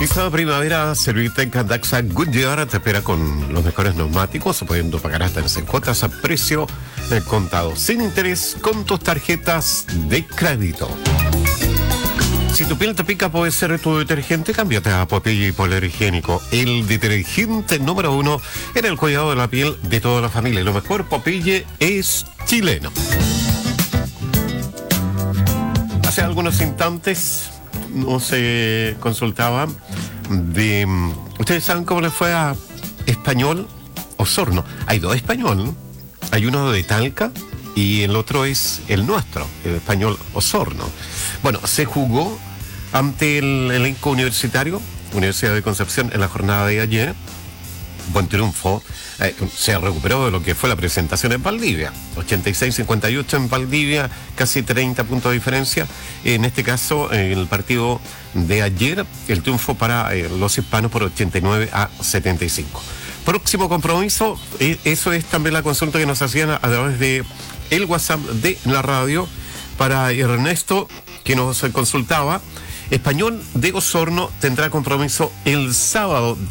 Esta primavera, Servitec Daxa Goodyear te espera con los mejores neumáticos, pudiendo pagar hasta en cuotas a precio contado, sin interés, con tus tarjetas de crédito. Si tu piel te pica, puede ser tu detergente. Cámbiate a Popeye Polar Higiénico, el detergente número 1 en el cuidado de la piel de toda la familia. Y lo mejor, Popeye es chileno. Hace algunos instantes nos consultaba de... ¿Ustedes saben cómo le fue a Español Osorno? Hay dos Español, ¿no? Hay uno de Talca y el otro es el nuestro, el Español Osorno. Bueno, se jugó ante el elenco universitario, Universidad de Concepción, en la jornada de ayer. Buen triunfo. Se recuperó de lo que fue la presentación en Valdivia. 86-58 en Valdivia, casi 30 puntos de diferencia. En este caso, en el partido de ayer, el triunfo para los hispanos por 89-75. Próximo compromiso, eso es también la consulta que nos hacían a través de el WhatsApp de la radio para Ernesto, que nos consultaba. Español de Osorno tendrá compromiso el sábado